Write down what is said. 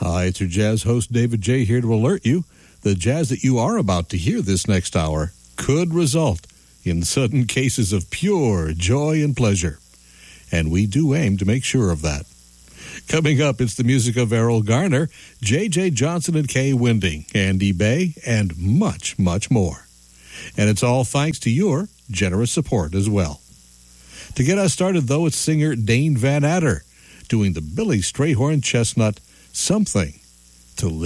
Hi, it's your jazz host, David J., here to alert you. The jazz that you are about to hear this next hour could result in sudden cases of pure joy and pleasure. And we do aim to make sure of that. Coming up, it's the music of Errol Garner, J.J. Johnson and Kay Winding, Andy Bay, and much, much more. And it's all thanks to your generous support as well. To get us started, though, it's singer Dane Van Adder doing the Billy Strayhorn Chestnut, Something to Live